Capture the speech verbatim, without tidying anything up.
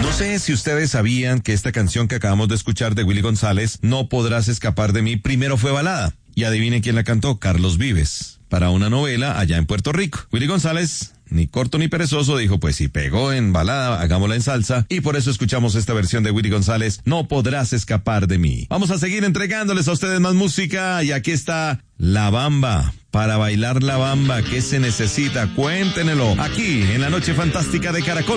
No sé si ustedes sabían que esta canción que acabamos de escuchar de Willy González, No podrás escapar de mí, primero fue balada. Y adivinen quién la cantó, Carlos Vives, para una novela allá en Puerto Rico. Willy González, ni corto ni perezoso, dijo, pues si pegó en balada, hagámosla en salsa, y por eso escuchamos esta versión de Willy González, No podrás escapar de mí. Vamos a seguir entregándoles a ustedes más música, y aquí está La Bamba. Para bailar la bamba, ¿qué se necesita? Cuéntenelo aquí en la Noche Fantástica de Caracol.